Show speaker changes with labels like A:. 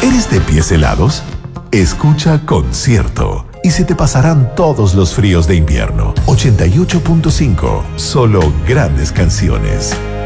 A: ¿Eres de pies helados? Escucha Concierto y se te pasarán todos los fríos de invierno. 88.5, solo grandes canciones.